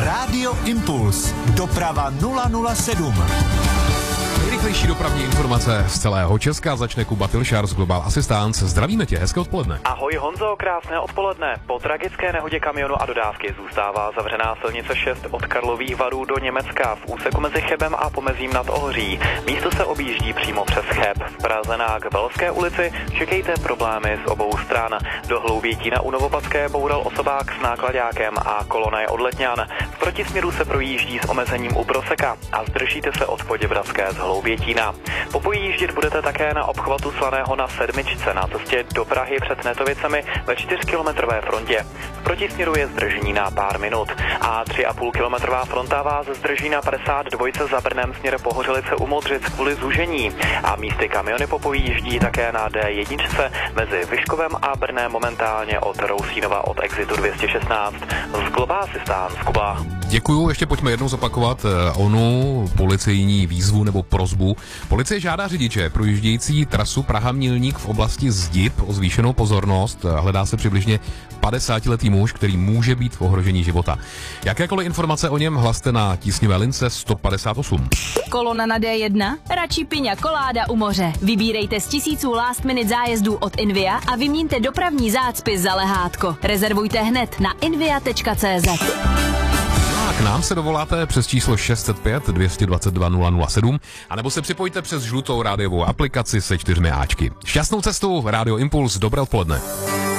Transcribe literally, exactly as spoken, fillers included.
Rádio Impuls. Doprava nula nula sedm. Nejrychlejší dopravní informace z celého Česka začne Kuba Tilšar z Global Assistance. Zdravíme tě, hezké odpoledne. Ahoj Honzo, krásné odpoledne. Po tragické nehodě kamionu a dodávky zůstává zavřená silnice šest od Karlových Varů do Německa v úseku mezi Chebem a Pomezím nad Ohří. Místo se objíždí přímo přes Cheb. V Praze na Velské ulici čekejte problémy z obou stran. Do Hloubětína u Novopadské boural osobák s nákladákem a kolona je od Letňan. V protisměru se projíždí s omezením u Proseka a zdržíte se od Poděbradské z Hloubětína. Popojíždět budete také na obchvatu Slaného na sedmičce na cestě do Prahy před Netovicemi ve čtyřkilometrové frontě. V protisměru je zdržení na pár minut. A tři a půl kilometrová fronta vás zdrží na padesát dva za Brnem směr Pohořelice u Modřic kvůli zúžení. A místy kamiony popojíždí také na D jedna mezi Vyškovem a Brnem momentálně od Rousínova od exitu dvě stě šestnáct. Z Global Assistance Kuba. Děkuju, ještě pojďme jednou zopakovat onu policejní výzvu nebo prozbu. Policie žádá řidiče projíždějící trasu Praha-Mělník v oblasti Zdib o zvýšenou pozornost. Hledá se přibližně padesátiletý muž, který může být v ohrožení života. Jakékoliv informace o něm hlaste na tísňové lince sto padesát osm. Kolona na D jedna? Radši piňa koláda u moře. Vybírejte z tisíců last minute zájezdů od Invia a vyměňte dopravní zácpy za lehátko. Rezervujte hned na invia tečka cé zet. K nám se dovoláte přes číslo šest set pět dvě dva dva nula nula sedm anebo se připojte přes žlutou rádiovou aplikaci se čtyřmi áčky. Šťastnou cestu, Rádio Impuls, dobré odpoledne.